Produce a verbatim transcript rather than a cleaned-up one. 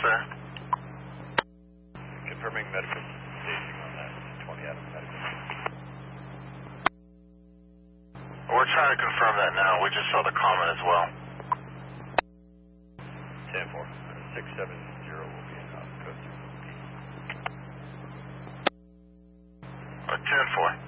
sir. Confirming medical staging on that twenty Adams medical. We're trying to confirm that now. We just saw the comment as well. ten four. six seven zero will be in uh, code. ten four.